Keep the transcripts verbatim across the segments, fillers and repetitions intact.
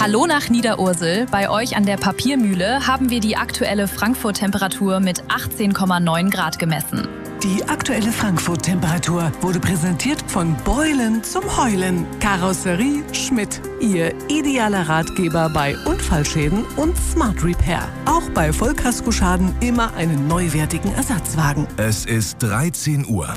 Hallo nach Niederursel. Bei euch an der Papiermühle haben wir die aktuelle Frankfurt-Temperatur mit achtzehn Komma neun Grad gemessen. Die aktuelle Frankfurt-Temperatur wurde präsentiert von Beulen zum Heulen. Karosserie Schmidt. Ihr idealer Ratgeber bei Unfallschäden und Smart Repair. Auch bei Vollkaskoschaden immer einen neuwertigen Ersatzwagen. Es ist dreizehn Uhr.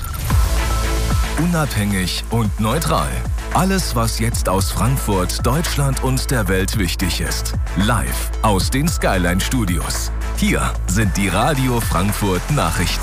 Unabhängig und neutral. Alles, was jetzt aus Frankfurt, Deutschland und der Welt wichtig ist. Live aus den Skyline Studios. Hier sind die Radio Frankfurt Nachrichten.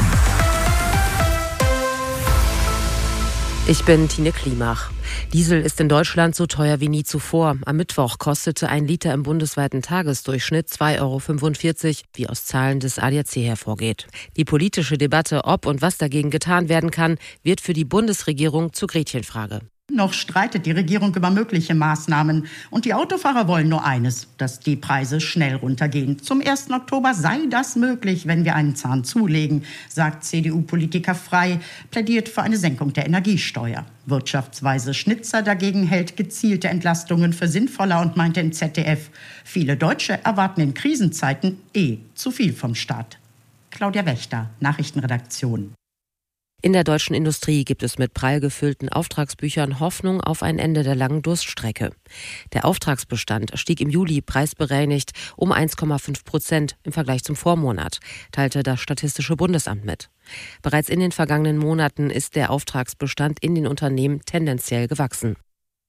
Ich bin Tine Klimach. Diesel ist in Deutschland so teuer wie nie zuvor. Am Mittwoch kostete ein Liter im bundesweiten Tagesdurchschnitt zwei Euro fünfundvierzig, wie aus Zahlen des A D A C hervorgeht. Die politische Debatte, ob und was dagegen getan werden kann, wird für die Bundesregierung zur Gretchenfrage. Noch streitet die Regierung über mögliche Maßnahmen. Und die Autofahrer wollen nur eines, dass die Preise schnell runtergehen. Zum ersten Oktober sei das möglich, wenn wir einen Zahn zulegen, sagt C D U-Politiker Frey, plädiert für eine Senkung der Energiesteuer. Wirtschaftsweise Schnitzer dagegen hält gezielte Entlastungen für sinnvoller und meinte im Z D F, viele Deutsche erwarten in Krisenzeiten eh zu viel vom Staat. Claudia Wächter, Nachrichtenredaktion. In der deutschen Industrie gibt es mit prall gefüllten Auftragsbüchern Hoffnung auf ein Ende der langen Durststrecke. Der Auftragsbestand stieg im Juli preisbereinigt um eins Komma fünf Prozent im Vergleich zum Vormonat, teilte das Statistische Bundesamt mit. Bereits in den vergangenen Monaten ist der Auftragsbestand in den Unternehmen tendenziell gewachsen.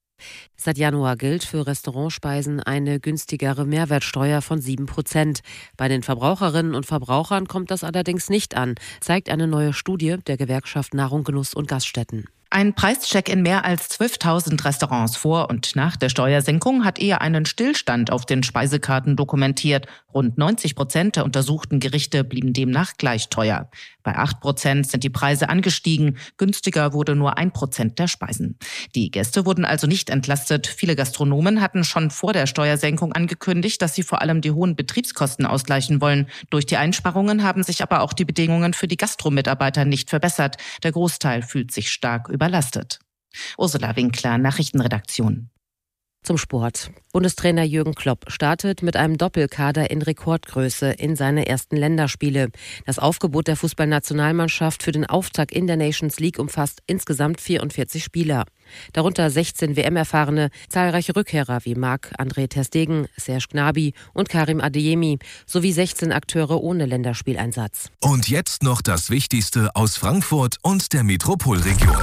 Seit Januar gilt für Restaurantspeisen eine günstigere Mehrwertsteuer von sieben Prozent. Bei den Verbraucherinnen und Verbrauchern kommt das allerdings nicht an, zeigt eine neue Studie der Gewerkschaft Nahrung, Genuss und Gaststätten. Ein Preischeck in mehr als zwölftausend Restaurants vor und nach der Steuersenkung hat eher einen Stillstand auf den Speisekarten dokumentiert. Rund neunzig Prozent der untersuchten Gerichte blieben demnach gleich teuer. Bei acht Prozent sind die Preise angestiegen. Günstiger wurde nur ein Prozent der Speisen. Die Gäste wurden also nicht entlastet. Viele Gastronomen hatten schon vor der Steuersenkung angekündigt, dass sie vor allem die hohen Betriebskosten ausgleichen wollen. Durch die Einsparungen haben sich aber auch die Bedingungen für die Gastromitarbeiter nicht verbessert. Der Großteil fühlt sich stark überlastet. Ursula Winkler, Nachrichtenredaktion. Zum Sport. Bundestrainer Jürgen Klopp startet mit einem Doppelkader in Rekordgröße in seine ersten Länderspiele. Das Aufgebot der Fußballnationalmannschaft für den Auftakt in der Nations League umfasst insgesamt vierundvierzig Spieler. Darunter sechzehn W M-Erfahrene, zahlreiche Rückkehrer wie Marc-André ter Stegen, Serge Gnabry und Karim Adeyemi sowie sechzehn Akteure ohne Länderspieleinsatz. Und jetzt noch das Wichtigste aus Frankfurt und der Metropolregion.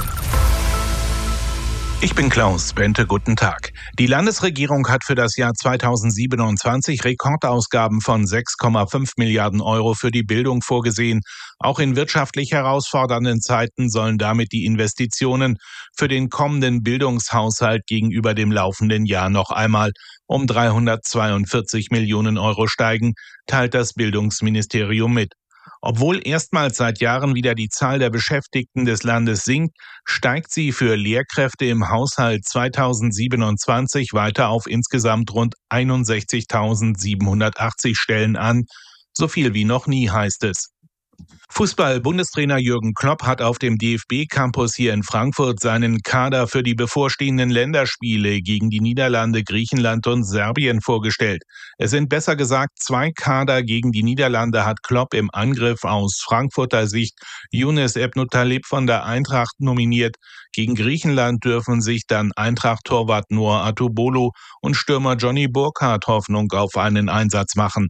Ich bin Klaus Bente, guten Tag. Die Landesregierung hat für das Jahr zweitausendsiebenundzwanzig Rekordausgaben von sechs Komma fünf Milliarden Euro für die Bildung vorgesehen. Auch in wirtschaftlich herausfordernden Zeiten sollen damit die Investitionen für den kommenden Bildungshaushalt gegenüber dem laufenden Jahr noch einmal um dreihundertzweiundvierzig Millionen Euro steigen, teilt das Bildungsministerium mit. Obwohl erstmals seit Jahren wieder die Zahl der Beschäftigten des Landes sinkt, steigt sie für Lehrkräfte im Haushalt zweitausendsiebenundzwanzig weiter auf insgesamt rund einundsechzigtausendsiebenhundertachtzig Stellen an. So viel wie noch nie, heißt es. Fußball-Bundestrainer Jürgen Klopp hat auf dem D F B-Campus hier in Frankfurt seinen Kader für die bevorstehenden Länderspiele gegen die Niederlande, Griechenland und Serbien vorgestellt. Es sind besser gesagt zwei Kader gegen die Niederlande, hat Klopp im Angriff aus Frankfurter Sicht Younes Ebn-Taleb von der Eintracht nominiert. Gegen Griechenland dürfen sich dann Eintracht-Torwart Noah Atubolo und Stürmer Johnny Burkhardt Hoffnung auf einen Einsatz machen.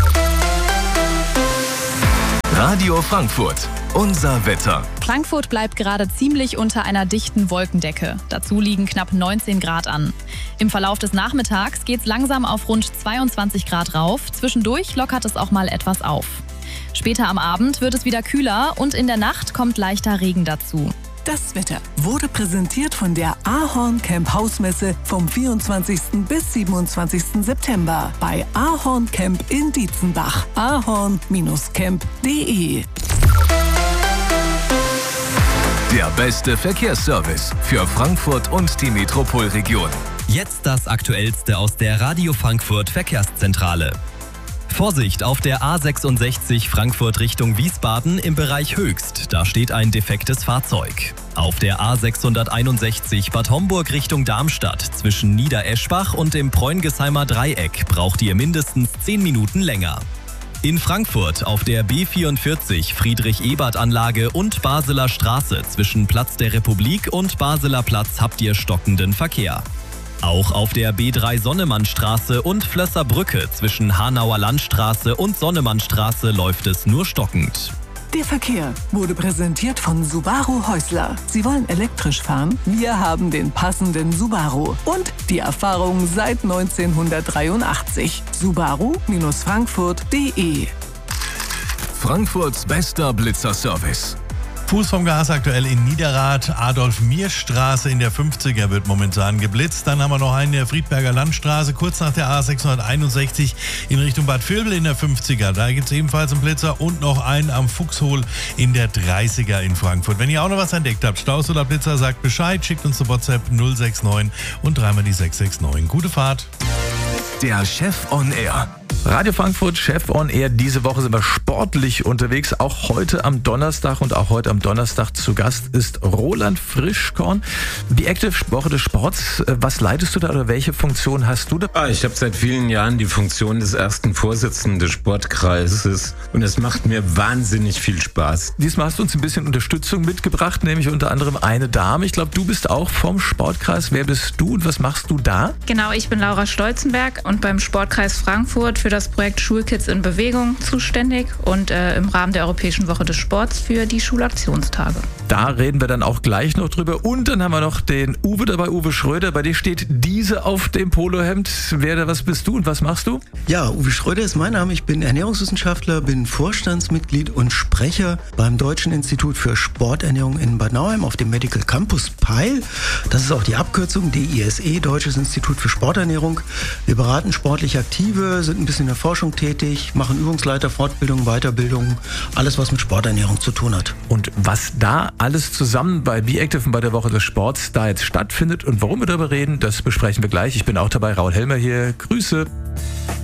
Radio Frankfurt, unser Wetter. Frankfurt bleibt gerade ziemlich unter einer dichten Wolkendecke. Dazu liegen knapp neunzehn Grad an. Im Verlauf des Nachmittags geht es langsam auf rund zweiundzwanzig Grad rauf. Zwischendurch lockert es auch mal etwas auf. Später am Abend wird es wieder kühler und in der Nacht kommt leichter Regen dazu. Das Wetter wurde präsentiert von der Ahorn Camp Hausmesse vom vierundzwanzigsten bis siebenundzwanzigsten September bei Ahorn Camp in Dietzenbach. ahorn Camp punkt de. Der beste Verkehrsservice für Frankfurt und die Metropolregion. Jetzt das Aktuellste aus der Radio Frankfurt Verkehrszentrale. Vorsicht auf der A sechsundsechzig Frankfurt Richtung Wiesbaden im Bereich Höchst. Da steht ein defektes Fahrzeug. Auf der A sechshunderteinundsechzig Bad Homburg Richtung Darmstadt zwischen Niedereschbach und dem Preungesheimer Dreieck braucht ihr mindestens zehn Minuten länger. In Frankfurt auf der B vierundvierzig Friedrich-Ebert-Anlage und Basler Straße zwischen Platz der Republik und Basler Platz habt ihr stockenden Verkehr. Auch auf der B drei Sonnemannstraße und Flösserbrücke zwischen Hanauer Landstraße und Sonnemannstraße läuft es nur stockend. Der Verkehr wurde präsentiert von Subaru Häusler. Sie wollen elektrisch fahren? Wir haben den passenden Subaru und die Erfahrung seit neunzehnhundertdreiundachtzig. Subaru Frankfurt punkt de. Frankfurts bester Blitzerservice. Fuß vom Gas aktuell in Niederrad, Adolf-Mier-Straße in der fünfziger wird momentan geblitzt. Dann haben wir noch einen in der Friedberger Landstraße, kurz nach der A sechshunderteinundsechzig in Richtung Bad Vilbel in der fünfziger. Da gibt es ebenfalls einen Blitzer und noch einen am Fuchshohl in der dreißiger in Frankfurt. Wenn ihr auch noch was entdeckt habt, Staus oder Blitzer, sagt Bescheid, schickt uns eine WhatsApp null sechs neun und dreimal die sechs sechs neun. Gute Fahrt. Der Chef on Air. Radio Frankfurt, Chef on Air. Diese Woche sind wir sportlich unterwegs. Auch heute am Donnerstag und auch heute am Donnerstag zu Gast ist Roland Frischkorn. B-Active Woche des Sports. Was leitest du da oder welche Funktion hast du da? Ah, ich habe seit vielen Jahren die Funktion des ersten Vorsitzenden des Sportkreises und es macht mir wahnsinnig viel Spaß. Diesmal hast du uns ein bisschen Unterstützung mitgebracht, nämlich unter anderem eine Dame. Ich glaube, du bist auch vom Sportkreis. Wer bist du und was machst du da? Genau, ich bin Laura Stolzenberg und beim Sportkreis Frankfurt für das Projekt Schulkids in Bewegung zuständig und äh, im Rahmen der Europäischen Woche des Sports für die Schulaktionstage. Da reden wir dann auch gleich noch drüber. Und dann haben wir noch den Uwe dabei, Uwe Schröder. Bei dir steht diese auf dem Polohemd. Wer, was bist du und was machst du? Ja, Uwe Schröder ist mein Name. Ich bin Ernährungswissenschaftler, bin Vorstandsmitglied und Sprecher beim Deutschen Institut für Sporternährung in Bad Nauheim auf dem Medical Campus Peil. Das ist auch die Abkürzung D I S E, Deutsches Institut für Sporternährung. Wir beraten sportlich Aktive, sind ein bisschen in der Forschung tätig, machen Übungsleiter, Fortbildung, Weiterbildung, alles was mit Sporternährung zu tun hat. Und was da alles zusammen bei B-Active und bei der Woche des Sports da jetzt stattfindet und warum wir darüber reden, das besprechen wir gleich. Ich bin auch dabei, Raul Helmer hier. Grüße.